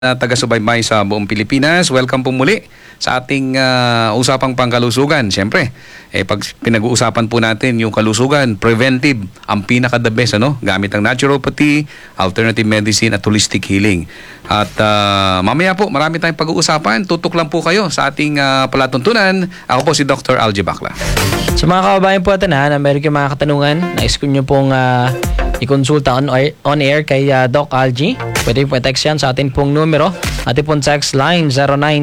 taga-subaybay sa buong Pilipinas. Welcome po muli sa ating usapang pangkalusugan. Siyempre, pag pinag-uusapan po natin yung kalusugan, preventive, ang pinaka-the best, gamit ang naturopathy, alternative medicine at holistic healing. At mamaya po, marami tayong pag-uusapan. Tutok lang po kayo sa ating palatuntunan. Ako po si Dr. Algie Bacla. Sa mga kababayan po natin na meron kayong mga katanungan, nais ko nyo pong i-consulta on air kay Doc Algie. Pwede po i-text yan sa atin pong numero. Atin pong text line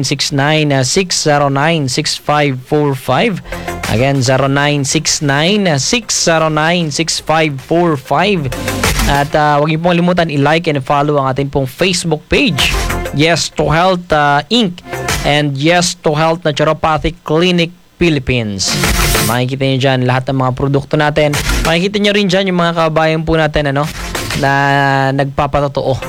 0969-609-6545. Again, 0969-609-6545. At huwag niyo pong limutan i-like and follow ang atin pong Facebook page, Yes to Health Inc. and Yes to Health Naturopathic Clinic Philippines. Makikita nyo dyan lahat ng mga produkto natin. Makikita nyo rin dyan yung mga kabayan po natin na nagpapatotoo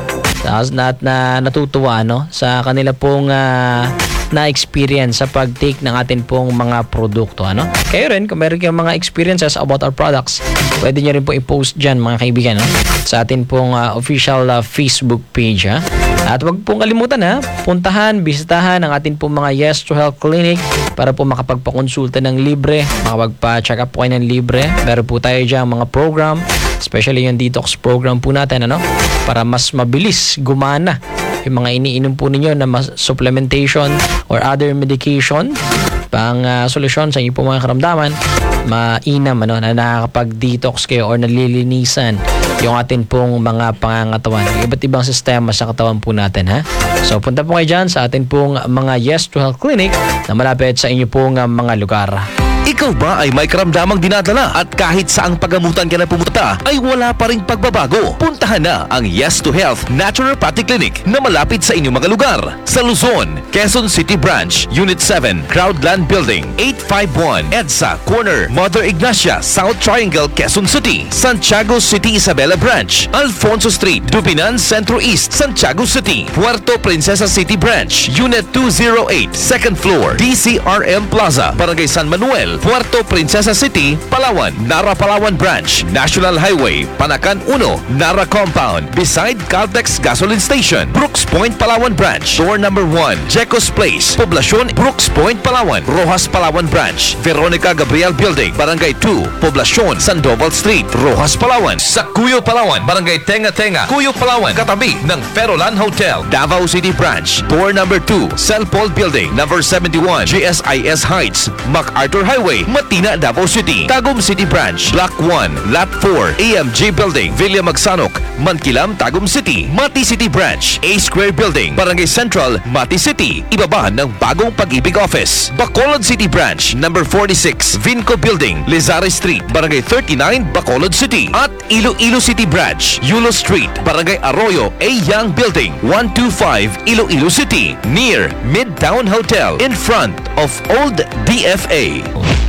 na natutuwa sa kanila pong na-experience sa pag-take ng atin pong mga produkto. Kayo rin, kung meron kayong mga experiences about our products, pwede nyo rin po i-post dyan mga kaibigan sa atin pong official Facebook page. At wag pong kalimutan puntahan, bisitahan ang atin pong mga Yes to Health Clinic para po makapagpakonsulta ng libre, makapagpa-check up po kayo ng libre. Meron po tayo dyan mga program, especially yung detox program po natin para mas mabilis gumana yung mga iniinom po ninyo na supplementation or other medication pang solusyon sa inyo po mga karamdaman, mainam na nakakapag-detox kayo or nalilinisan yung atin pong mga pangangatawan, iba't ibang sistema sa katawan po natin. So punta po kayo dyan sa atin pong mga Yes to Health Clinic na malapit sa inyo pong mga lugar. Ikaw ba ay may karamdamang dinadala at kahit saang pagamutan ka na pumunta ay wala pa ring pagbabago? Puntahan na ang Yes to Health Naturopathic Clinic na malapit sa inyong mga lugar. Sa Luzon, Quezon City Branch, Unit 7, Crowdland Building, 851 EDSA Corner, Mother Ignacia, South Triangle, Quezon City. Santiago City Isabela Branch, Alfonso Street, Dupinan Centro East, Santiago City. Puerto Princesa City Branch, Unit 208, Second Floor, DCRM Plaza, Barangay San Manuel, Puerto Princesa City, Palawan. Nara Palawan Branch, National Highway, Panacan 1, Nara Compound, beside Caltex Gasoline Station. Brooks Point Palawan Branch, Door number 1, Jecos Place, Poblacion, Brooks Point Palawan. Rojas Palawan Branch, Veronica Gabriel Building, Barangay 2, Poblacion, Sandoval Street, Rojas Palawan. Sa Cuyo Palawan, Barangay Tenga Tenga, Cuyo Palawan, katabi ng Ferolan Hotel. Davao City Branch, Door number 2, Celpol Building, number 71, GSIS Heights, MacArthur Highway, Matina, Davao City. Tagum City Branch, Block 1, Lot 4, AMG Building, Villa Magsanok, Mankilam, Tagum City. Mati City Branch, A Square Building, Barangay Central, Mati City, ibaba ng bagong Pag-ibig Office. Bacolod City Branch, number 46, Vinco Building, Lizari Street, Barangay 39, Bacolod City. At Iloilo City Branch, Yulo Street, Barangay Arroyo, A Young Building, 125, Iloilo City, near Midtown Hotel, in front of Old DFA.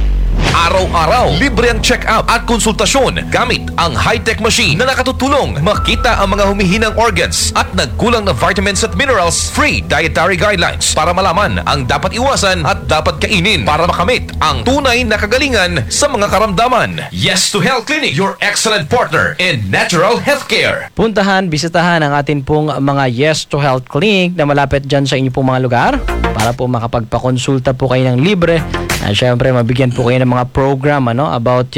Araw-araw, libre ang check-up at konsultasyon gamit ang high-tech machine na nakatutulong makita ang mga humihinang organs at nagkulang na vitamins at minerals. Free dietary guidelines para malaman ang dapat iwasan at dapat kainin para makamit ang tunay na kagalingan sa mga karamdaman. Yes to Health Clinic, your excellent partner in natural healthcare. Puntahan, bisitahan ang atin pong mga Yes to Health Clinic na malapit dyan sa inyo pong mga lugar para po makapagpakonsulta po kayo ng libre. At syempre, mabigyan po kayo ng mga program about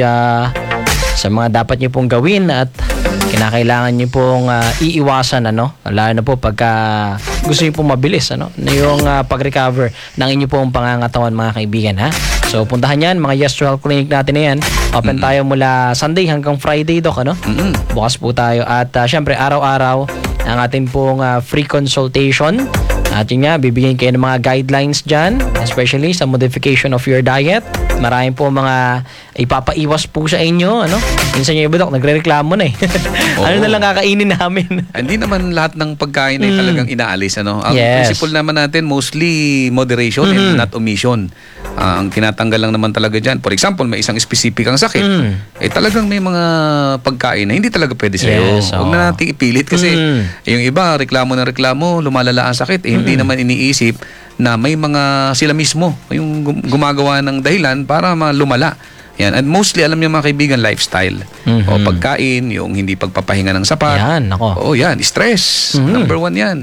sa mga dapat nyo pong gawin at kinakailangan nyo pong iiwasan lalo na po pagka gusto nyo pong mabilis na yung pag-recover ng inyo pong pangangatawan mga kaibigan. So puntahan yan, mga Yes to Health Clinic natin na yan. Open tayo mula Sunday hanggang Friday, Doc. Bukas po tayo at syempre araw-araw ang ating pong free consultation. At yun nga, bibigyan kayo ng mga guidelines dyan, especially sa modification of your diet. Maraming po mga ipapaiwas po sa inyo. Minsan yung iba, Dok, nagre-reklamo na Ano na lang kakainin namin? Hindi naman lahat ng pagkain ay talagang inaalis. Ang principle naman natin, mostly moderation and not omission. Ang tinatanggal lang naman talaga dyan. For example, may isang specific ang sakit. Talagang may mga pagkain na hindi talaga pwede sa'yo. Huwag na natin ipilit kasi yung iba, reklamo ng reklamo, lumalala ang sakit. Hindi naman iniisip na may mga sila mismo yung gumagawa ng dahilan para lumala. Yan. And mostly, alam niyo mga kaibigan, lifestyle. O pagkain, yung hindi pagpapahinga ng sapat. Yan, ako. Yan, stress. Number 1 yan.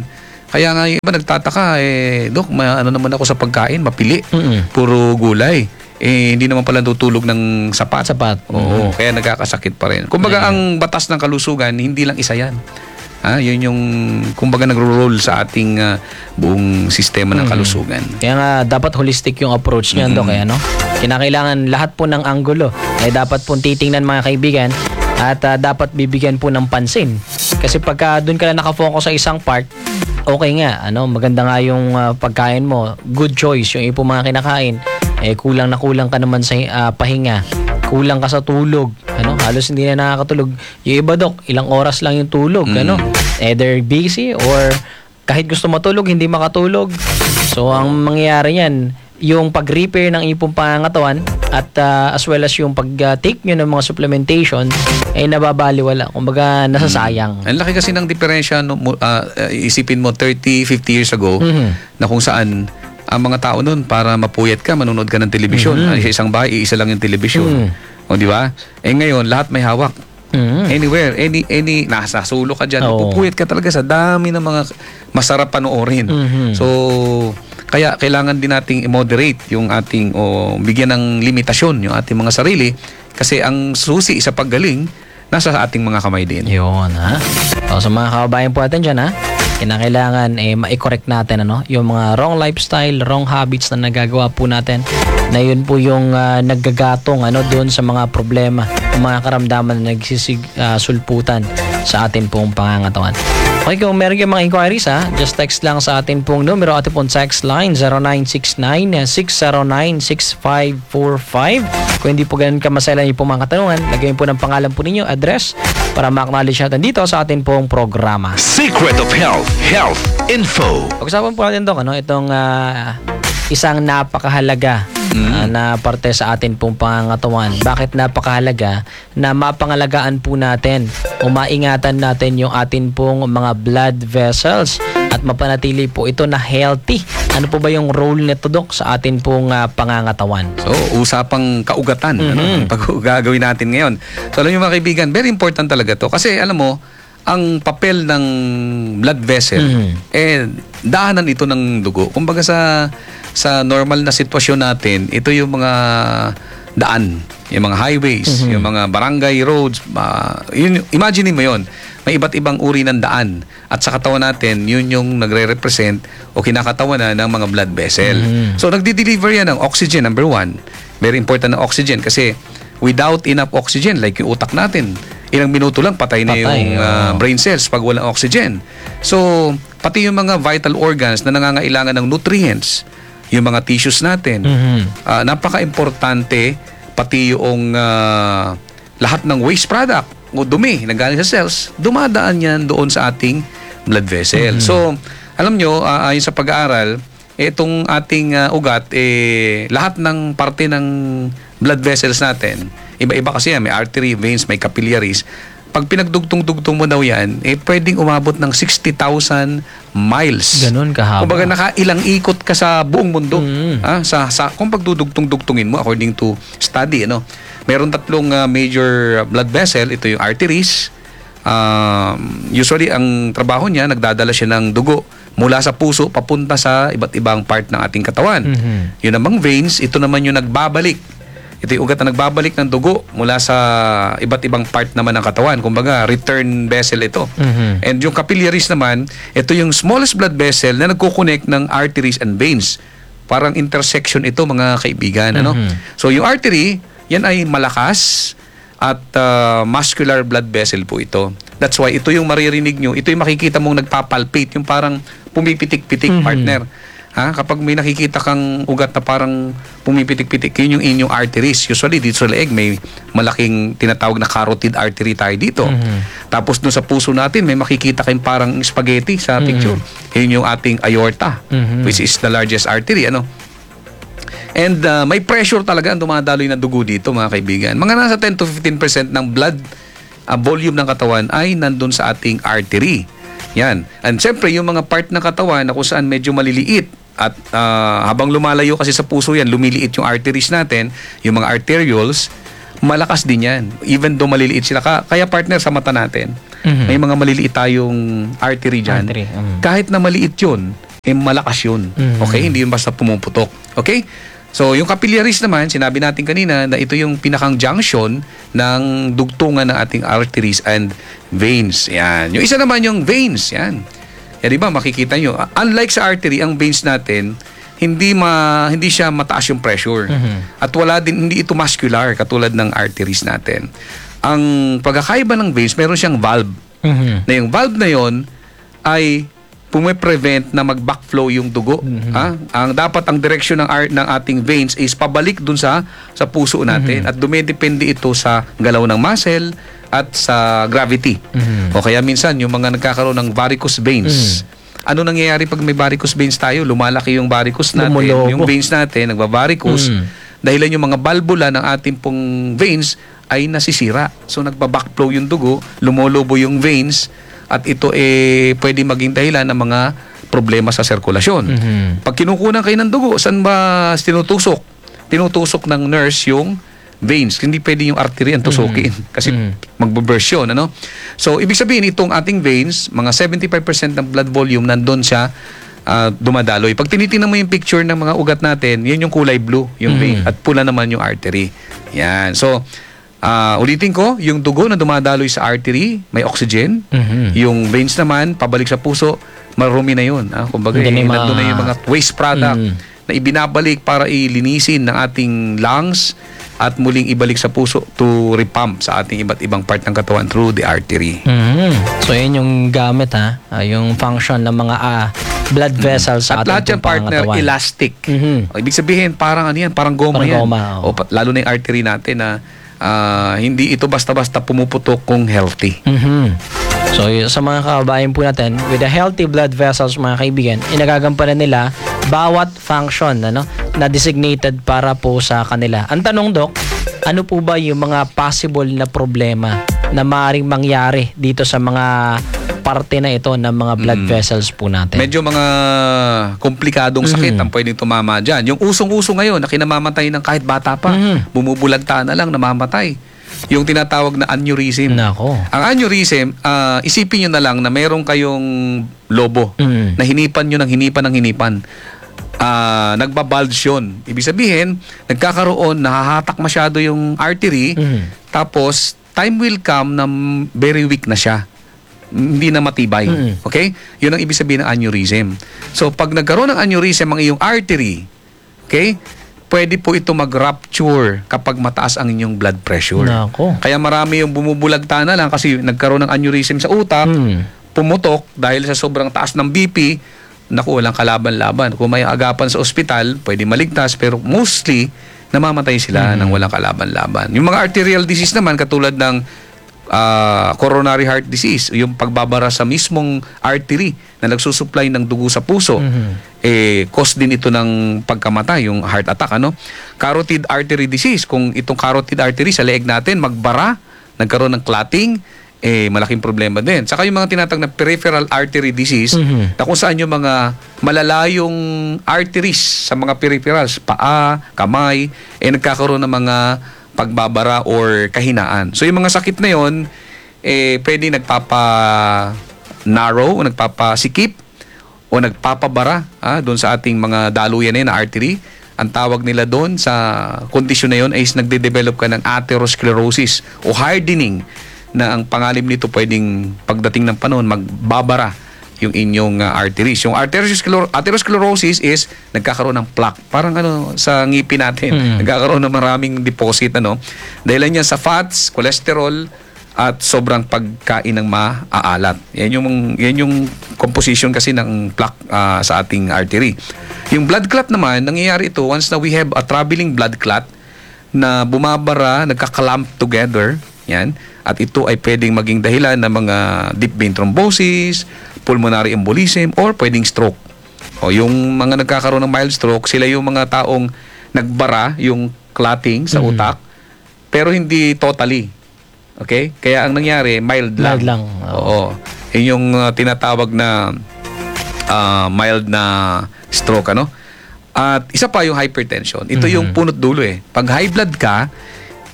Kaya nga yung iba nagtataka, Dok, ano naman ako sa pagkain, mapili. Puro gulay. Hindi naman pala tutulog ng sapat. Oo, kaya nagkakasakit pa rin. Kumbaga, ang batas ng kalusugan, hindi lang isa yan. Yun yung, kumbaga, nagro-roll sa ating buong sistema ng kalusugan. Kaya nga, dapat holistic yung approach niyan, Dok. Kaya, no? Kinakailangan lahat po ng anggulo ay dapat po titingnan, mga kaibigan, at dapat bibigyan po ng pansin. Kasi pagka doon ka lang nakafocus sa isang part, okay nga, maganda nga yung pagkain mo, good choice yung ipong mga kinakain, kulang na kulang ka naman sa pahinga, kulang ka sa tulog, halos hindi na nakakatulog. Yung iba, Dok, ilang oras lang yung tulog, either busy or kahit gusto matulog, hindi makatulog. So, ang mangyayari yan, yung pag-repair ng ipong pangangatawan at as well as yung pag-take nyo ng mga supplementation ay nababaliwala. Kumbaga, nasasayang. Ang laki kasi ng diferensya, isipin mo 30, 50 years ago na kung saan ang mga tao nun para mapuyat ka, manonood ka ng telebisyon. Sa isang bahay, isa lang yung telebisyon. O di ba? Ngayon, lahat may hawak. Anywhere, any nasa sulo ka dyan, pupuyat ka talaga sa dami ng mga masarap panoorin. So, kaya kailangan din nating i-moderate yung ating bigyan ng limitasyon yung ating mga sarili kasi ang susi sa paggaling nasa ating mga kamay din. Yun, sa mga kababayan po natin dyan, kinakailangan ma-correct natin yung mga wrong lifestyle, wrong habits na nagagawa po natin na yun po yung naggagatong doon sa mga problema, yung mga karamdaman na nagsisulputan sa atin pong pangangatawan. Okay, kung meron kayong mga inquiries, just text lang sa atin pong numero, atin pong text line 0969-609-6545. Kung hindi po ganun kamaselan yung pong mga katanungan, lagyan po ng pangalan po ninyo, address, para ma-acknowledge natin dito sa atin pong programa. Secret of Health, Health Info. Pag-usapan po natin, Dok, itong isang napakahalaga na parte sa atin pong pangangatawan. Bakit napakahalaga na mapangalagaan po natin o maingatan natin yung atin pong mga blood vessels at mapanatili po ito na healthy. Ano po ba yung role nito, Dok, sa atin pong pangangatawan? So, usapang kaugatan. Pag gagawin natin ngayon. So, alam niyo mga kaibigan, very important talaga to. Kasi alam mo, ang papel ng blood vessel, daanan ito ng dugo. Kumbaga sa normal na sitwasyon natin, ito yung mga daan, yung mga highways, yung mga barangay roads. Imagine mo yon, may iba't ibang uri ng daan. At sa katawan natin, yun yung nagre-represent o kinakatawanan ng mga blood vessel. So, nagdi-deliver yan ng oxygen, number one. Very important ng oxygen kasi without enough oxygen, like yung utak natin, ilang minuto lang patay na yung brain cells pag walang oxygen. So, pati yung mga vital organs na nangangailangan ng nutrients, yung mga tissues natin, napaka-importante, pati yung lahat ng waste product o dumi na galing sa cells, dumadaan yan doon sa ating blood vessel. So, alam nyo, ayon sa pag-aaral, itong ating ugat, lahat ng parte ng blood vessels natin, iba-iba kasi yan, may artery, veins, may capillaries. Pag pinagdugtong-dugtong mo daw yan, pwedeng umabot ng 60,000 miles. Ganun kahaba. Kumbaga nakailang ikot ka sa buong mundo. Kung pagdudugtong-dugtungin mo, according to study, meron tatlong major blood vessel. Ito yung arteries. Usually, ang trabaho niya, nagdadala siya ng dugo mula sa puso papunta sa iba't ibang part ng ating katawan. Yun namang veins, ito naman yung nagbabalik. Ito yung ugat na nagbabalik ng dugo mula sa iba't ibang part naman ng katawan. Kumbaga, return vessel ito. And yung capillaries naman, ito yung smallest blood vessel na nagkukonect ng arteries and veins. Parang intersection ito, mga kaibigan. So, yung artery, yan ay malakas at muscular blood vessel po ito. That's why ito yung maririnig nyo, ito yung makikita mong nagpapalpate, yung parang pumipitik-pitik, partner. Kapag may nakikita kang ugat na parang pumipitik-pitik, yun yung inyong arteries. Usually, dito sa leeg, may malaking tinatawag na carotid artery tayo dito. Tapos dun sa puso natin, may makikita kayong parang spaghetti sa picture. Yun yung ating aorta, which is the largest artery. And may pressure talaga ang dumadaloy na dugo dito, mga kaibigan. Mga nasa 10 to 15% ng blood volume ng katawan ay nandun sa ating artery. Yan. And siyempre, yung mga part ng katawan na kung saan medyo maliliit at habang lumalayo kasi sa puso yan, lumiliit yung arteries natin, yung mga arterioles, malakas din yan. Even though maliliit sila. Kaya partner, sa mata natin, May mga maliliit tayong artery dyan. Kahit na maliit yun, malakas yun. Okay? Hindi yun basta pumuputok. Okay? So, yung capillaries naman, sinabi natin kanina na ito yung pinakang junction ng dugtungan ng ating arteries and veins. Yan. Yung isa naman yung veins. Yan. Yan, diba? Makikita nyo. Unlike sa artery, ang veins natin, hindi siya mataas yung pressure. At hindi ito muscular katulad ng arteries natin. Ang pagkakaiba ng veins, meron siyang valve. Na yung valve na yon ay pume-prevent na mag-backflow yung dugo. Dapat ang direksyon ng ating veins is pabalik dun sa puso natin at dumedepende ito sa galaw ng muscle at sa gravity. O kaya minsan yung mga nagkakaroon ng varicose veins. Ano nangyayari pag may varicose veins tayo? Lumalaki yung varicose natin, yung veins natin nagba-varicose. Dahilan yung mga valvula ng ating pong veins ay nasisira. So nagba-backflow yung dugo, lumolobo yung veins, at ito pwede maging dahilan ng mga problema sa sirkulasyon. Pag kinukunan kayo ng dugo, saan ba tinutusok? Tinutusok ng nurse yung veins. Hindi pwede yung artery ang tusukin kasi magbe-burst yun. Ano? So, ibig sabihin, itong ating veins, mga 75% ng blood volume nandun siya dumadaloy. Pag tinitingnan mo yung picture ng mga ugat natin, yun yung kulay blue, yung vein, at pula naman yung artery. Yan. So, ulitin ko, yung dugo na dumadaloy sa artery, may oxygen. Yung veins naman, pabalik sa puso, marumi na yun. Kumbaga, nandun na yung mga waste product na ibinabalik para ilinisin ng ating lungs at muling ibalik sa puso to repump sa ating iba't ibang part ng katawan through the artery. So, yun yung gamit yung function ng mga blood vessels sa ating at lahat yan, partner, elastic. Ibig sabihin, parang parang goma yan. Lalo na yung artery natin na hindi ito basta-basta pumuputok kung healthy. So, sa mga kababayan po natin, with the healthy blood vessels, mga kaibigan, inagagampanan nila bawat function na designated para po sa kanila. Ang tanong, Dok, ano po ba yung mga possible na problema na maaaring mangyari dito sa mga parte na ito ng mga blood vessels po natin? Medyo mga komplikadong sakit ang pwedeng tumama dyan. Yung usong-uso ngayon na kinamamatay ng kahit bata pa, bumubulagta na lang, namamatay. Yung tinatawag na aneurysm. Nako. Ang aneurysm, isipin nyo na lang na meron kayong lobo na hinipan nyo ng hinipan. Nagbabulge yun. Ibig sabihin, nagkakaroon, nahahatak masyado yung artery, tapos time will come na very weak na siya. Hindi na matibay. Okay? Yun ang ibig sabihin ng aneurysm. So, pag nagkaroon ng aneurysm ang iyong artery, okay, pwede po ito mag-rupture kapag mataas ang inyong blood pressure. Nako. Kaya marami yung bumubulagta na lang kasi nagkaroon ng aneurysm sa utak, pumutok dahil sa sobrang taas ng BP, naku, walang kalaban-laban. Kung may agapan sa ospital, pwede maligtas, pero mostly, namamatay sila ng walang kalaban-laban. Yung mga arterial disease naman, katulad ng coronary heart disease, yung pagbabara sa mismong artery na nagsusupply ng dugo sa puso, cause din ito ng pagkamatay, yung heart attack. Carotid artery disease, kung itong carotid artery sa leeg natin magbara, nagkaroon ng clotting, malaking problema din. Saka yung mga tinatawag na peripheral artery disease, na kung saan yung mga malalayong arteries sa mga peripherals, paa, kamay, nagkakaroon ng mga pagbabara or kahinaan. So yung mga sakit na yon, pwede nagpapa-narrow o nagpapasikip o nagpapabara doon sa ating mga daluyan na artery. Ang tawag nila doon sa kondisyon na yon ay nagde-develop ka ng atherosclerosis o hardening, na ang pangalim nito pwedeng pagdating ng panahon magbabara yung inyong arteries. Yung atherosclerosis is nagkakaroon ng plaque. Parang sa ngipin natin. Nagkakaroon ng maraming deposit. Dahil yan sa fats, cholesterol, at sobrang pagkain ng maaalat. Yan yung composition kasi ng plaque sa ating artery. Yung blood clot naman, nangyayari ito once na we have a traveling blood clot na bumabara, nagka-clump together. Yan. At ito ay pwedeng maging dahilan ng mga deep vein thrombosis, pulmonary embolism, or pwedeng stroke. O yung mga nagkakaroon ng mild stroke, sila yung mga taong nagbara yung clotting sa utak, pero hindi totally. Okay? Kaya ang nangyari, mild lang. Mild lang. Oo. Yun yung tinatawag na mild na stroke. At isa pa yung hypertension. Ito yung punot dulo. Pag high blood ka,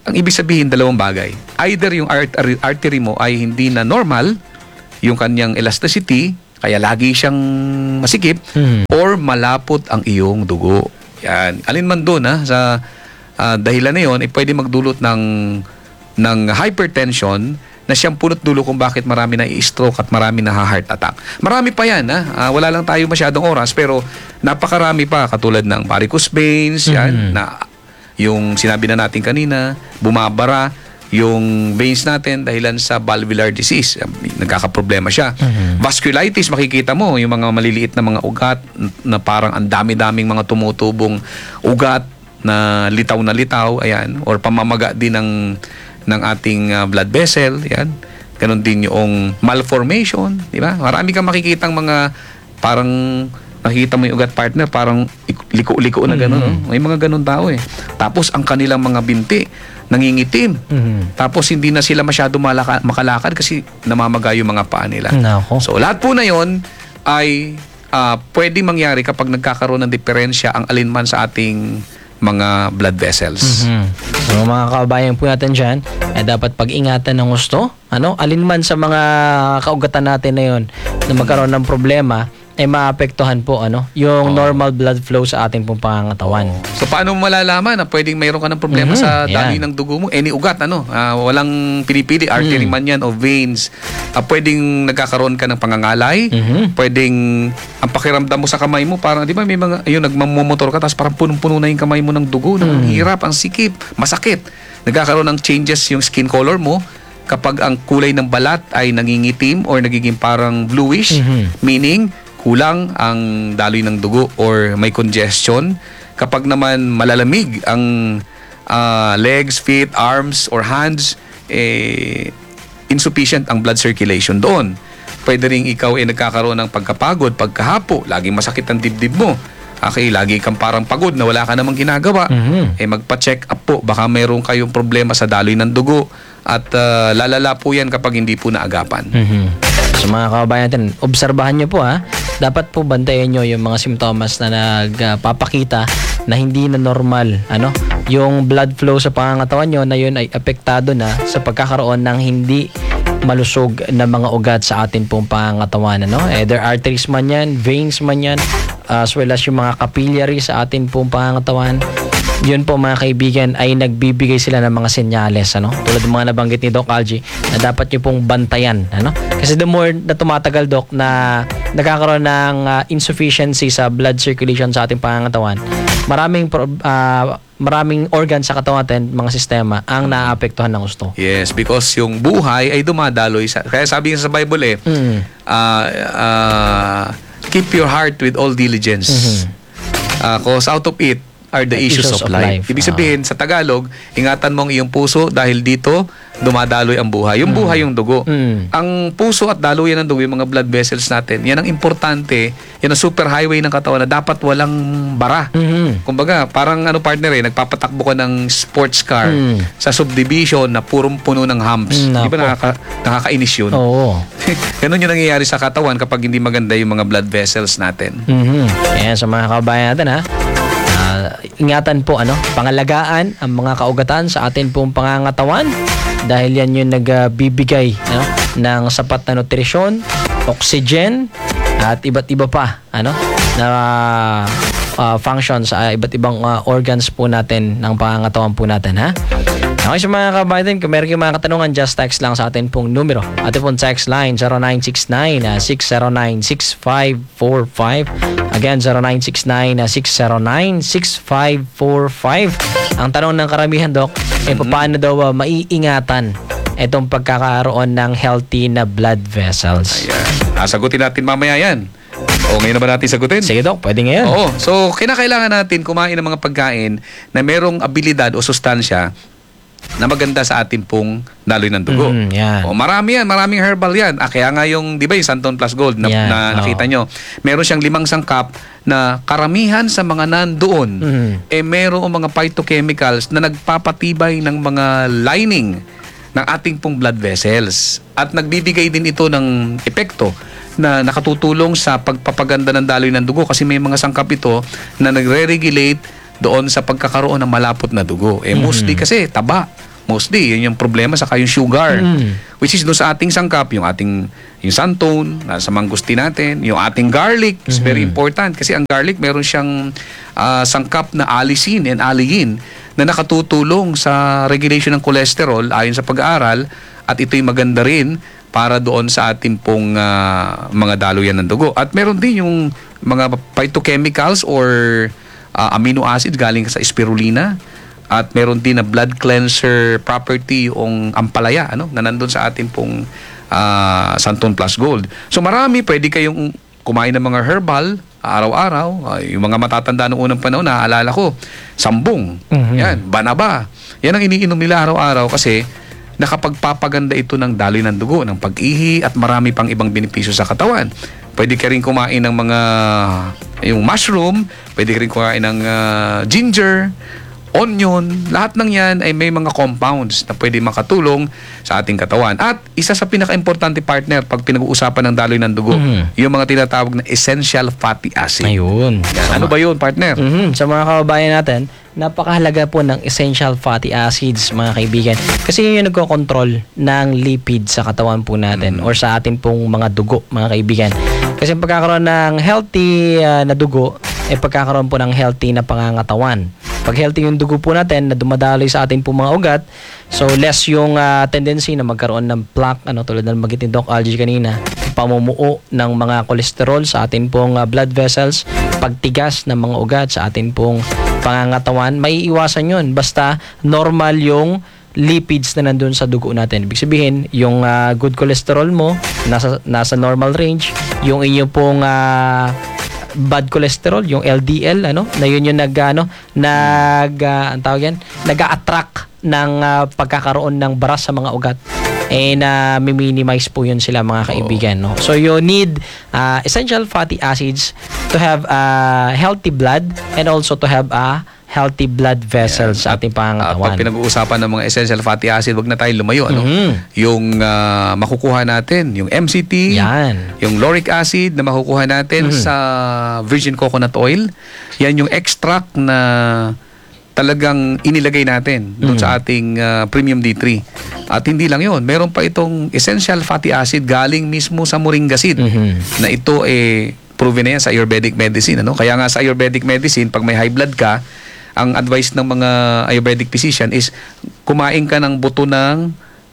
ang ibig sabihin, dalawang bagay. Either yung artery mo ay hindi na normal, yung kanyang elasticity, kaya lagi siyang masikip, or malapot ang iyong dugo. Yan. Alin man doon, sa dahilan na yun, pwede magdulot ng hypertension na siyang punot dulo kung bakit marami na i-stroke at marami na heart attack. Marami pa yan. Wala lang tayo masyadong oras, pero napakarami pa, katulad ng varicose veins, yan, na yung sinabi na natin kanina, bumabara yung veins natin dahilan sa valvular disease. Nagkakaproblema siya. Vasculitis, makikita mo yung mga maliliit na mga ugat na parang ang dami-daming mga tumutubong ugat na litaw, ayan, or pamamaga din ng ating blood vessel, yan. Ganon din yung malformation, di ba? Marami kang makikitang mga parang nakikita mo yung ugat, partner, parang liko-liko na gano'n. No? May mga gano'n tao eh. Tapos ang kanilang mga binti nangingitim. Tapos hindi na sila masyado makalakad kasi namamaga yung mga paa nila. Nako. So lahat po na yon ay pwedeng mangyari kapag nagkakaroon ng diferensya ang alinman sa ating mga blood vessels. So mga kababayan po natin dyan, dapat pag-ingatan ng gusto. Alinman sa mga kaugatan natin na yun na magkaroon ng problema, ay maapektuhan po yung normal blood flow sa ating pong pangangatawan. So paano mo malalaman na pwedeng mayroon ka ng problema sa daloy ng dugo mo? Any ugat, walang pinipili, artery man yan o veins. Pwedeng nagkakaroon ka ng pangangalay, pwedeng ang pakiramdam mo sa kamay mo, parang di ba may mga, nagmamotor ka tapos parang punong-puno na yung kamay mo ng dugo, ang hirap, ang sikip, masakit. Nagkakaroon ng changes yung skin color mo kapag ang kulay ng balat ay nangingitim or nagiging parang bluish, meaning kulang ang daloy ng dugo or may congestion. Kapag naman malalamig ang legs, feet, arms, or hands, insufficient ang blood circulation doon. Pwede rin ikaw nagkakaroon ng pagkapagod, pagkahapo, laging masakit ang dibdib mo. Okay, lagi kang parang pagod na wala ka namang ginagawa. Magpa-check up po. Baka mayroon kayong problema sa daloy ng dugo at lalala po yan kapag hindi po naagapan. So mga kababayan natin, obserbahan nyo po dapat po bantayan nyo yung mga simptomas na nagpapakita na hindi na normal yung blood flow sa pangangatawan nyo na yun ay apektado na sa pagkakaroon ng hindi malusog na mga ugat sa atin pong pangangatawan. Either arteries man yan, veins man yan, as well as yung mga capillaries sa atin pong pangangatawan. Yun po mga kaibigan ay nagbibigay sila ng mga senyales tulad ng mga nabanggit ni Doc Algie na dapat nyo pong bantayan kasi the more na tumatagal, Doc, na nagkakaroon ng insufficiency sa blood circulation sa ating pangangatawan, maraming organ sa katawan natin, mga sistema ang naaapektuhan ng gusto. Yes, because yung buhay ay dumadaloy kaya sabi nga sa Bible keep your heart with all diligence, cause out of it are the issues of life. Ibig sabihin, sa Tagalog, ingatan mo ang iyong puso dahil dito dumadaloy ang buhay. Yung buhay yung dugo. Ang puso at daloyan ng dugo, yung mga blood vessels natin, yan ang importante, yan ang super highway ng katawan na dapat walang bara. Kumbaga, parang partner nagpapatakbo ka ng sports car sa subdivision na purong puno ng humps. Di ba nakakainis yun? Oo. Ganun yung nangyayari sa katawan kapag hindi maganda yung mga blood vessels natin. Kaya sa mga kababayan natin ingatan po pangalagaan ang mga kaugatan sa atin pong pangangatawan dahil yan yung nagbibigay ng sapat na nutrisyon, oxygen at iba't iba pa na function sa iba't ibang organs po natin ng pangangatawan po natin Okay, sa mga kabayan, kung meron kayong mga katanungan, just text lang sa atin pong numero. Atin pong text line, 0969-609-6545. Again, 0969-609-6545. Ang tanong ng karamihan, Doc, paano daw maiingatan itong pagkakaroon ng healthy na blood vessels? Ayan. Sagutin natin mamaya yan. O ngayon na ba natin sagutin? Sige, Doc, pwede ngayon. Oo. So, kinakailangan natin kumain ng mga pagkain na merong abilidad o sustansya na maganda sa ating pong daloy ng dugo. Yan. O maraming herbal yan. Kaya nga yung, di ba yung Santon Plus Gold na nakita nyo, meron siyang 5 sangkap na karamihan sa mga nandoon, meron mga phytochemicals na nagpapatibay ng mga lining ng ating pong blood vessels. At nagbibigay din ito ng epekto na nakatutulong sa pagpapaganda ng daloy ng dugo kasi may mga sangkap ito na nagre-regulate doon sa pagkakaroon ng malapot na dugo. Mostly kasi taba Mostly, yun yung problema, saka yung sugar. Which is doon sa ating sangkap, yung santone, sa mangustin natin, yung ating garlic, is very important. Kasi ang garlic, meron siyang sangkap na allicin and allein na nakatutulong sa regulation ng cholesterol ayon sa pag-aaral, at ito'y maganda rin para doon sa ating pong mga daluyan ng dugo. At meron din yung mga phytochemicals or amino acids galing sa spirulina. At meron din na blood cleanser property yung ampalaya, na nandun sa ating pong Santon Plus Gold. So marami, pwede kayong kumain ng mga herbal araw-araw. Yung mga matatanda noong unang panahon, naaalala ko, sambong, yan, banaba. Yan ang iniinom nila araw-araw kasi nakapagpapaganda ito ng daloy ng dugo, ng pag-ihi, at marami pang ibang benepisyo sa katawan. Pwede ka rin kumain ng yung mushroom, pwede ka rin kumain ng ginger, onion, lahat ng yan ay may mga compounds na pwede makatulong sa ating katawan. At isa sa pinaka-importante, partner, pag pinag-uusapan ng daloy ng dugo, yung mga tinatawag na essential fatty acid. Ayun. Yan. Ano ba yun, partner? Sa mga kababayan natin, napakahalaga po ng essential fatty acids, mga kaibigan. Kasi yun yung nagko-control ng lipid sa katawan po natin or sa ating pong mga dugo, mga kaibigan. Kasi pagkakaroon ng healthy na dugo, pagkakaroon po ng healthy na pangangatawan. Pag healthy yung dugo po natin na dumadaloy sa ating pong mga ugat, so less yung tendency na magkaroon ng plaque, tulad ng magitin Doc Algie kanina, pamumuo ng mga kolesterol sa ating pong blood vessels, pagtigas ng mga ugat sa ating pong pangangatawan, may iwasan yun. Basta normal yung lipids na nandun sa dugo natin. Ibig sabihin, yung good cholesterol mo, nasa normal range, yung inyong pong bad cholesterol, yung LDL, na yun yung nag-a-attract ng pagkakaroon ng baras sa mga ugat, na minimize po yun sila, mga kaibigan. No? So you need essential fatty acids to have healthy blood and also to have healthy blood vessels sa ating pangangatawan. Pag pinag-uusapan ng mga essential fatty acid, wag na tayo lumayo. Yung makukuha natin, yung MCT, yung lauric acid na makukuha natin sa virgin coconut oil, yan yung extract na talagang inilagay natin doon sa ating premium D3. At hindi lang yun, meron pa itong essential fatty acid galing mismo sa moringa seed, na ito proven na yan sa Ayurvedic medicine. Kaya nga sa Ayurvedic medicine, pag may high blood ka, ang advice ng mga Ayurvedic physician is kumain ka ng buto ng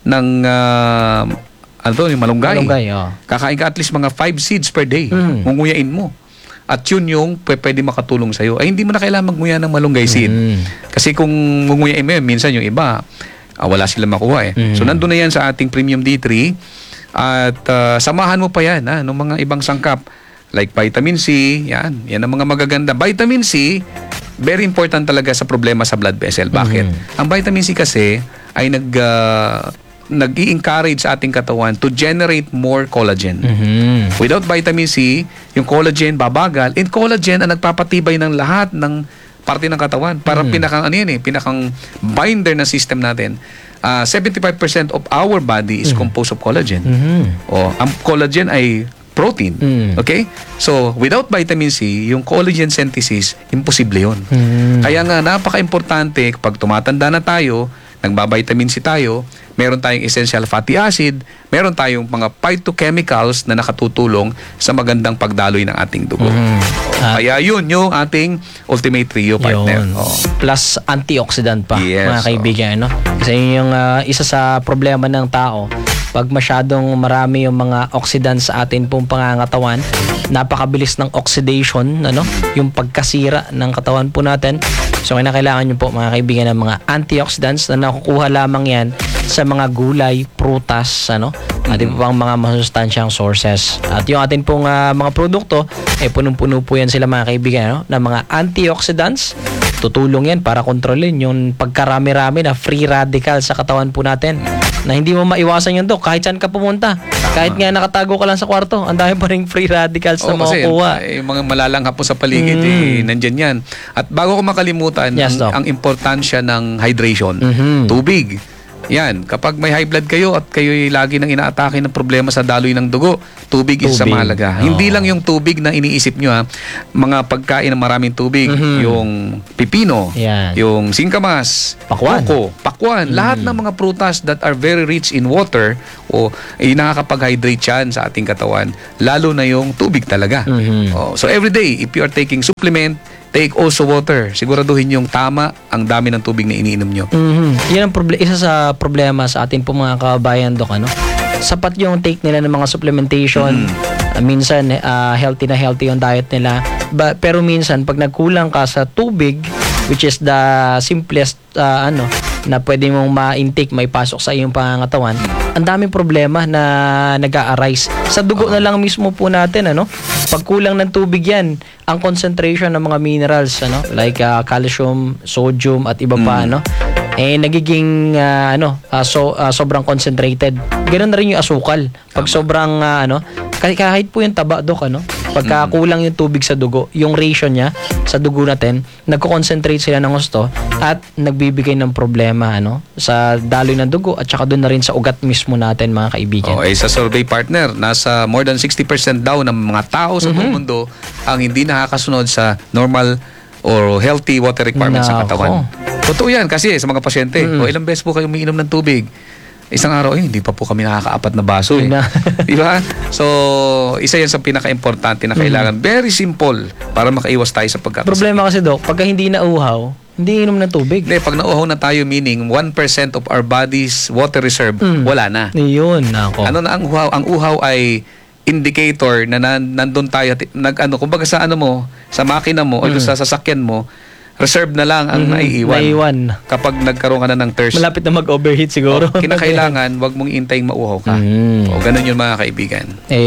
yung malunggay. Kakain ka at least mga 5 seeds per day. Ngunguyain mo. At yun yung pwede makatulong sa'yo. Ay, hindi mo na kailangan magmuya ng malunggay seed. Kasi kung ngunguyain mo yun, minsan yung iba, wala sila makuha . So, nandun na yan sa ating Premium D3. At samahan mo pa yan ng mga ibang sangkap. Like vitamin C, yan ang mga magaganda. Vitamin C, very important talaga sa problema sa blood vessel. Bakit? Ang vitamin C kasi ay nag-i-encourage sa ating katawan to generate more collagen. Without vitamin C, yung collagen babagal. And collagen ang nagpapatibay ng lahat ng parte ng katawan. Parang pinakang binder na system natin. 75% of our body is composed of collagen. Ang collagen ay protein. Okay? So, without vitamin C, yung collagen synthesis, imposible yun. Kaya nga, napaka-importante, pag tumatanda na tayo, nagba-vitamin C tayo, meron tayong essential fatty acid, meron tayong mga phytochemicals na nakatutulong sa magandang pagdaloy ng ating dugo. Kaya yun yung ating ultimate trio, partner. Plus antioxidant pa, mga kaibigan. Kasi yun yung isa sa problema ng tao. Pag masyadong marami yung mga oxidants sa atin pong pangangatawan, napakabilis ng oxidation, yung pagkasira ng katawan po natin. So, kailangan nyo po, mga kaibigan, ng mga antioxidants na nakukuha lamang yan sa mga gulay, prutas, at iba pang mga masustansyang sources. At yung atin pong mga produkto, punong-puno po yan sila, mga kaibigan, na mga antioxidants. Tutulong yan para kontrolin yung pagkarami-rami na free radical sa katawan po natin, na hindi mo maiwasan yun, Dok. Kahit saan ka pumunta, kahit nga nakatago ka lang sa kwarto, ang dami pa rin free radicals na makukuha. Yung mga malalanghap po sa paligid, nandyan yan. At bago ko makalimutan, ang importansya ng hydration. Tubig. Yan, kapag may high blood kayo at kayo'y lagi nang inaatake ng problema sa daloy ng dugo, tubig is sa mahalaga. Hindi lang yung tubig na iniisip nyo ha, mga pagkain ng maraming tubig, yung pipino, yung singkamas, koko, pakwan, lahat ng mga prutas that are very rich in water o nakakapag-hydrate yan sa ating katawan, lalo na yung tubig talaga. So every day, if you are taking supplement, take also water. Siguraduhin yung tama ang dami ng tubig na iniinom nyo. Yan ang isa sa problema sa atin po mga kabayan, Dok, ano? Sapat yung take nila ng mga supplementation. Minsan, healthy na healthy yung diet nila. Pero minsan, pag nagkulang ka sa tubig, which is the simplest na pwede mong ma-intake, may pasok sa iyong pangangatawan, ang daming problema na nag-a-arise. Sa dugo na lang mismo po natin, pag kulang ng tubig yan, ang concentration ng mga minerals, like calcium, sodium, at iba pa, nagiging sobrang concentrated. Ganoon na rin yung asukal. Pag sobrang kahit po yung taba, Dok, pagka kulang yung tubig sa dugo, yung ratio niya sa dugo natin, nagko-concentrate sila ng gusto at nagbibigay ng problema sa daloy ng dugo at saka doon na rin sa ugat mismo natin, mga kaibigan. Sa survey partner, nasa more than 60% daw ng mga tao sa buong mundo ang hindi nakakasunod sa normal or healthy water requirements sa katawan. Totoo yan kasi sa mga pasyente, ilang beses po kayo umiinom ng tubig? Isang araw, hindi pa po kami nakakaapat na baso. Di ba? So, isa yan sa pinaka-importante na kailangan. Very simple para makaiwas tayo sa pagkakasakit. Problema kasi, Dok, pagka hindi nauhaw, hindi inom ng tubig. Hindi, pag nauhaw na tayo, meaning 1% of our body's water reserve, wala na. Yun, nako. Ano na ang uhaw? Ang uhaw ay indicator na nandun tayo, kumbaga sa sa makina mo o sa sasakyan mo, reserve na lang ang naiiwan. Kapag nagkaroon ka na ng thirst. Malapit na mag-overheat siguro. Kinakailangan, wag mong intaying mauhaw ka. Ganun yun, mga kaibigan.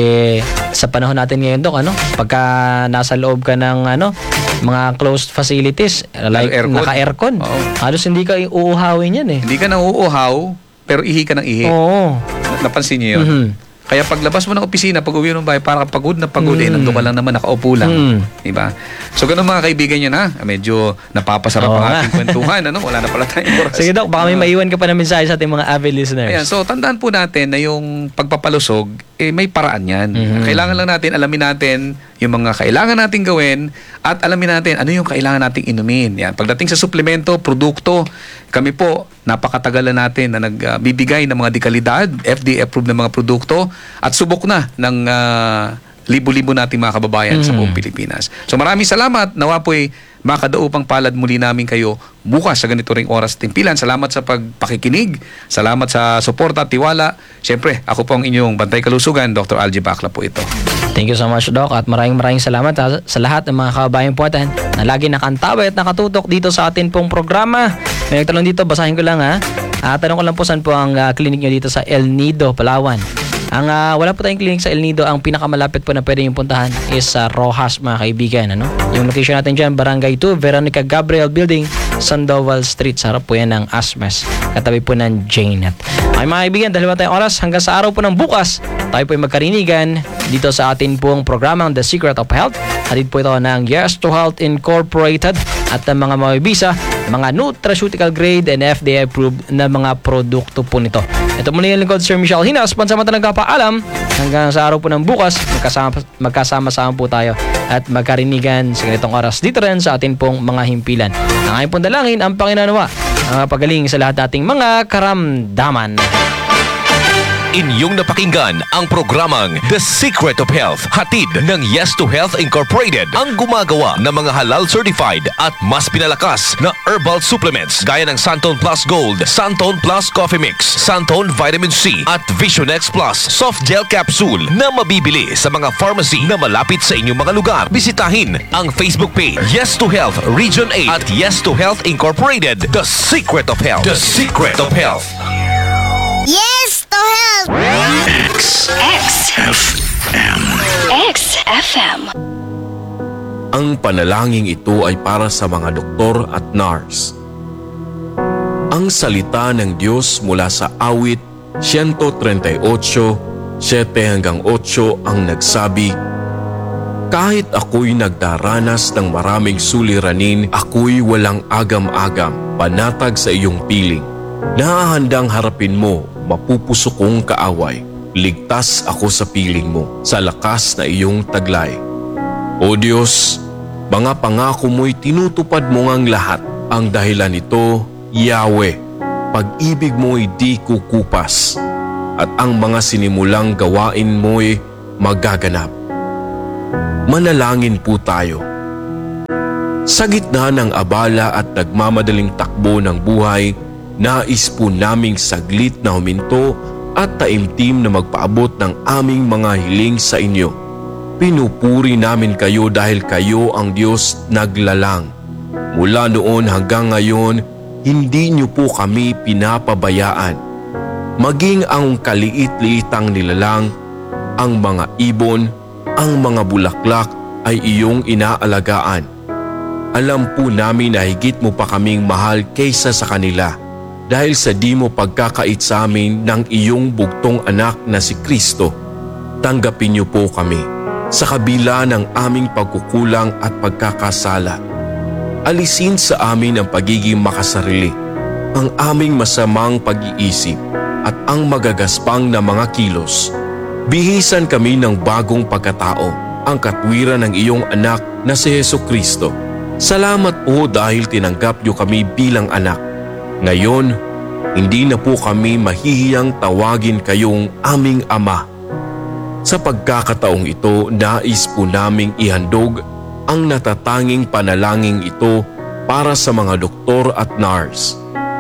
Sa panahon natin ngayon, Dok, pagka nasa loob ka ng mga closed facilities, like naka-aircon, halos hindi ka uuhawin yan . Hindi ka nang uuhaw, pero ihi ka ng ihi. Oo. Napansin niyo yun? Kaya paglabas mo ng opisina, pag uwi mo ng bahay, parang pagod na pagod, nandun ka lang naman, nakaupo lang. Diba? So, ganun, mga kaibigan yun, medyo napapasarap ang ating kwentuhan. Wala na pala tayong oras. Sige, Dok, baka may maiwan ka pa na mensahe sa ating mga avid listeners. Ayan, so, tandaan po natin na yung pagpapalusog, may paraan yan. Kailangan lang natin, alamin natin yung mga kailangan nating gawin at alamin natin ano yung kailangan nating inumin. Yan. Pagdating sa suplemento, produkto, kami po, napakatagal na natin na nagbibigay ng mga dekalidad, FDA-approved na mga produkto at subok na ng libo-libo nating mga kababayan sa buong Pilipinas. So maraming salamat. Nawa po'y makadaupang palad muli namin kayo bukas sa ganito ring oras timpilan. Salamat sa pagpakikinig. Salamat sa suporta at tiwala. Siyempre, ako po ang inyong Bantay Kalusugan, Dr. Algie Bacla po ito. Thank you so much, Doc. At maraming salamat sa lahat ng mga kababayan po natin na lagi nakantabay at nakatutok dito sa atin pong programa. May nagtanong dito, basahin ko lang tanong ko lang po saan po ang clinic nyo dito sa El Nido, Palawan. Wala po tayong clinic sa El Nido. Ang pinakamalapit po na pwede yung puntahan is sa Rojas, mga kaibigan. Yung location natin dyan, Barangay 2, Veronica Gabriel Building, Sandoval Street. Sa harap po yan ng Asmes. Katabi po ng Janet. Ay, mga kaibigan, dahil wala tayong oras, hanggang sa araw po ng bukas, tayo po ay magkarinigan dito sa atin pong programang The Secret of Health. Hatid po ito ng Yes to Health Incorporated at ng mga mabibisa, mga nutraceutical grade and FDA approved na mga produkto po nito. Ito muli yung lingkod, Sir Michelle Hinas, pansamantalang nagpapaalam. Hanggang sa araw po ng bukas, magkasama-sama po tayo at magkarinigan sa ganitong oras dito rin sa atin pong mga himpilan. Ang aking pong dalangin, ang Panginoon nawa, ang pagaling sa lahat nating mga karamdaman. Inyong napakinggan ang programang The Secret of Health, hatid ng Yes to Health Incorporated, ang gumagawa ng mga halal certified at mas pinalakas na herbal supplements gaya ng Santon Plus Gold, Santon Plus Coffee Mix, Santon Vitamin C at Visionex Plus Soft Gel Capsule na mabibili sa mga pharmacy na malapit sa inyong mga lugar. Bisitahin ang Facebook page Yes to Health Region 8 at Yes to Health Incorporated, The Secret of Health. The Secret of Health. Yes to Health! XFM. Ang panalangin ito ay para sa mga doktor at nurse. Ang salita ng Diyos mula sa awit 138, 7-8 ang nagsabi, kahit ako'y nagdaranas ng maraming suliranin, ako'y walang agam-agam, panatag sa iyong piling. Nahahandang harapin mo, mapupuso kong kaaway. Ligtas ako sa piling mo, sa lakas na iyong taglay. O Diyos, mga pangako mo'y tinutupad mo ngang lahat. Ang dahilan nito, Yahweh, pag-ibig mo'y di kukupas, at ang mga sinimulang gawain mo'y magaganap. Manalangin po tayo. Sa gitna ng abala at nagmamadaling takbo ng buhay, nais po naming saglit na huminto at taimtim na magpaabot ng aming mga hiling sa inyo. Pinupuri namin kayo dahil kayo ang Diyos naglalang. Mula noon hanggang ngayon, hindi niyo po kami pinapabayaan. Maging ang kaliit-liitang nilalang, ang mga ibon, ang mga bulaklak ay iyong inaalagaan. Alam po namin na higit mo pa kaming mahal kaysa sa kanila dahil sa di mo pagkakait sa amin ng iyong bugtong anak na si Kristo. Tanggapin niyo po kami sa kabila ng aming pagkukulang at pagkakasala. Alisin sa amin ang pagiging makasarili, ang aming masamang pag-iisip at ang magagaspang na mga kilos. Bihisan kami ng bagong pagkatao, ang katwiran ng iyong anak na si Jesucristo. Salamat po dahil tinanggap niyo kami bilang anak. Ngayon, hindi na po kami mahihiyang tawagin kayong aming ama. Sa pagkakataong ito, nais po naming ihandog ang natatanging panalangin ito para sa mga doktor at nurse.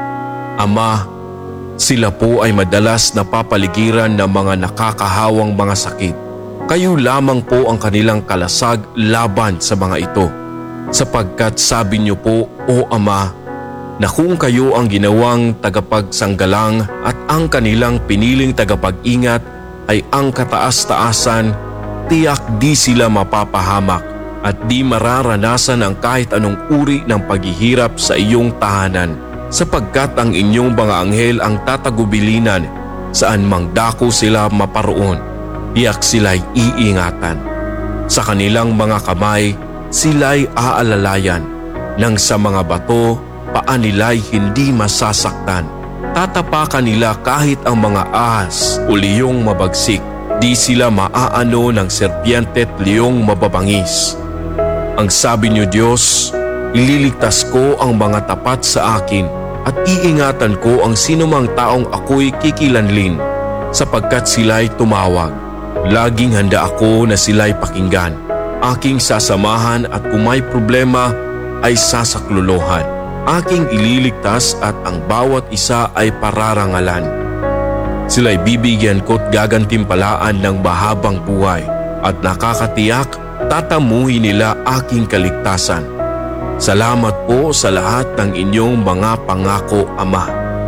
Ama, sila po ay madalas napapaligiran ng mga nakakahawang mga sakit. Kayo lamang po ang kanilang kalasag laban sa mga ito. Sapagkat sabi niyo po, O Ama, na kung kayo ang ginawang tagapagsanggalang at ang kanilang piniling tagapag-ingat ay ang kataas-taasan, tiyak di sila mapapahamak at di mararanasan ang kahit anong uri ng paghihirap sa iyong tahanan, sapagkat ang inyong mga anghel ang tatagubilinan saan mang dako sila maparoon, tiyak sila'y iingatan. Sa kanilang mga kamay, sila'y aalalayan, nang sa mga bato, paa nila'y hindi masasaktan. Tatapakan nila kahit ang mga ahas o liyong mabagsik, di sila maaano ng serpiente at liyong mababangis. Ang sabi niyo, Diyos, ililigtas ko ang mga tapat sa akin at iingatan ko ang sinumang taong ako'y kikilanlin, sapagkat sila'y tumawag. Laging handa ako na sila'y pakinggan. Aking sasamahan at kung may problema ay sasaklolohan. Aking ililigtas at ang bawat isa ay pararangalan. Sila'y bibigyan ko't gagantimpalaan ng mahabang buhay at nakakatiyak tatamuhin nila aking kaligtasan. Salamat po sa lahat ng inyong mga pangako, Ama.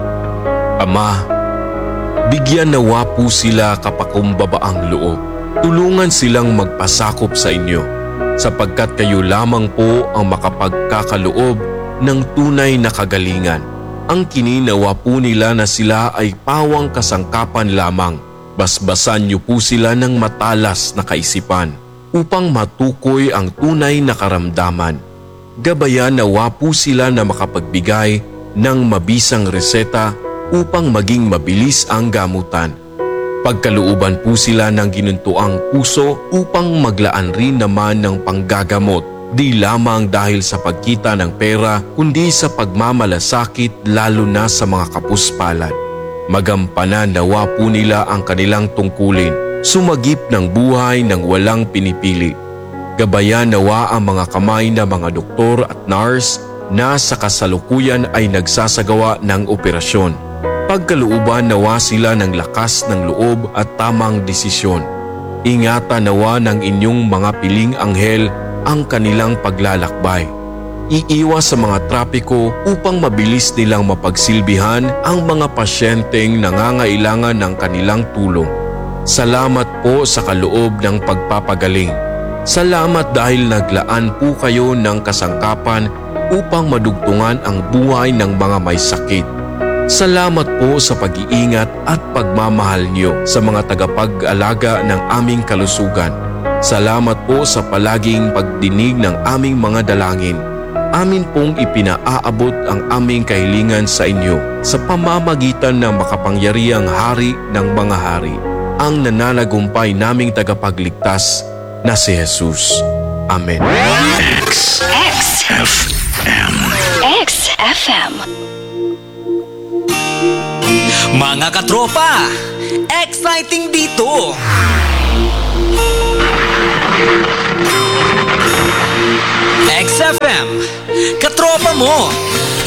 Ama, bigyan nawa po sila kapakumbabaang loob. Tulungan silang magpasakop sa inyo, sapagkat kayo lamang po ang makapagkakaloob ng tunay na kagalingan. Ang kininawa po nila na sila ay pawang kasangkapan lamang. Basbasan niyo po sila ng matalas na kaisipan upang matukoy ang tunay na karamdaman. Gabayan nawa po sila na makapagbigay ng mabisang reseta upang maging mabilis ang gamutan. Pagkalooban po sila ng ginuntuang puso upang maglaan rin naman ng panggagamot, di lamang dahil sa pagkita ng pera kundi sa pagmamalasakit lalo na sa mga kapuspalad. Magampanan nawa po nila ang kanilang tungkulin, sumagip ng buhay ng walang pinipili. Gabayan nawa ang mga kamay na mga doktor at nurse na sa kasalukuyan ay nagsasagawa ng operasyon. Pagkalooban nawa sila ng lakas ng loob at tamang desisyon. Ingatan nawa ng inyong mga piling anghel ang kanilang paglalakbay. Iiwas sa mga trapiko upang mabilis nilang mapagsilbihan ang mga pasyenteng nangangailangan ng kanilang tulong. Salamat po sa kaloob ng pagpapagaling. Salamat dahil naglaan po kayo ng kasangkapan upang madugtungan ang buhay ng mga may sakit. Salamat po sa pag-iingat at pagmamahal niyo sa mga tagapag-alaga ng aming kalusugan. Salamat po sa palaging pagdinig ng aming mga dalangin. amin pong ipinaaabot ang aming kahilingan sa inyo sa pamamagitan ng makapangyarihang hari ng mga hari, ang nananagumpay naming tagapagligtas na si Jesus. Amen. XFM. Mga katropa, exciting dito! XFM, katropa mo!